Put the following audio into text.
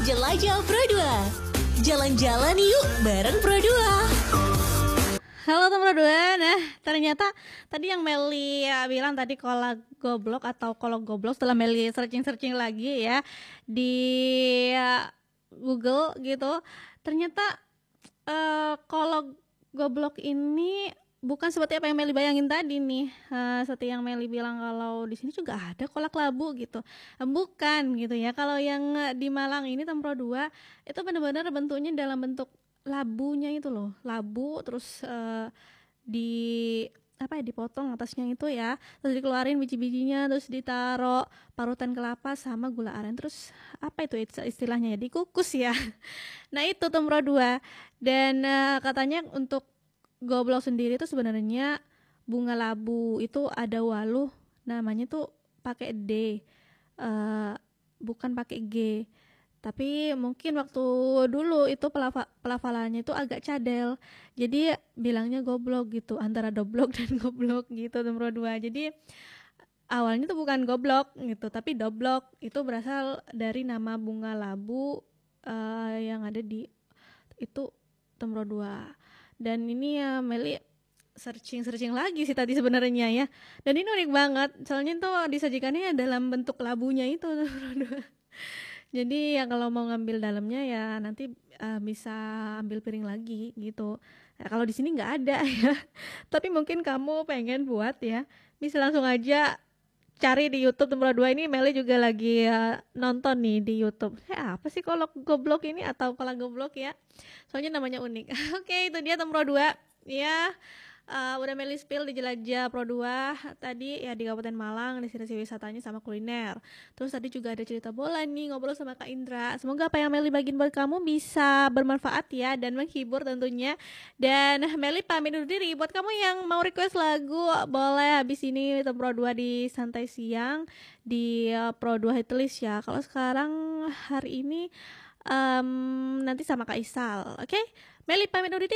Jelajah Pro 2. Jalan-jalan yuk bareng Pro 2. Halo teman Pro 2. Nah, ternyata tadi yang Meli bilang tadi kolak goblok atau kolok goblok, setelah Meli searching lagi ya di Google gitu, ternyata kolok goblok ini bukan seperti apa yang Meli bayangin tadi nih. Seperti yang Meli bilang kalau di sini juga ada kolak labu gitu. Bukan gitu ya. Kalau yang di Malang ini Tempro 2 itu benar-benar bentuknya dalam bentuk labunya itu loh. Labu terus dipotong atasnya itu ya. Terus dikeluarin biji-bijinya, terus ditaruh parutan kelapa sama gula aren. Terus apa itu istilahnya ya? Dikukus ya. Nah, itu Tempro 2. Dan katanya untuk goblok sendiri itu sebenarnya bunga labu itu ada waluh, namanya tuh pakai D, bukan pakai G. Tapi mungkin waktu dulu itu pelafalannya itu agak cadel, jadi bilangnya goblok gitu, antara doblok dan goblok gitu Tempro 2. Jadi awalnya tuh bukan goblok gitu, tapi doblok. Itu berasal dari nama bunga labu yang ada di itu Tempro 2. Dan ini ya Meli searching lagi sih tadi sebenarnya ya. Dan ini unik banget, soalnya tuh disajikannya dalam bentuk labunya itu. Jadi ya kalau mau ngambil dalamnya ya nanti bisa ambil piring lagi gitu. Nah, kalau di sini nggak ada ya. Tapi mungkin kamu pengen buat ya, bisa langsung aja cari di YouTube Tempro 2. Ini Meli juga lagi nonton nih di YouTube. Apa sih kolak goblok ini atau kolak goblok ya? Soalnya namanya unik. Oke, itu dia Tempro 2 ya. Udah Meli spill di Jelajah Pro 2 tadi ya di Kabupaten Malang, destinasi wisatanya sama kuliner. Terus tadi juga ada cerita bola nih, ngobrol sama Kak Indra. Semoga apa yang Meli bagiin buat kamu bisa bermanfaat ya dan menghibur tentunya. Dan Meli pamit undur diri. Buat kamu yang mau request lagu, boleh habis ini Tempro 2 di Santai Siang di Pro 2 Hitlist ya. Kalau sekarang hari ini nanti sama Kak Isal. Oke? Meli pamit undur diri.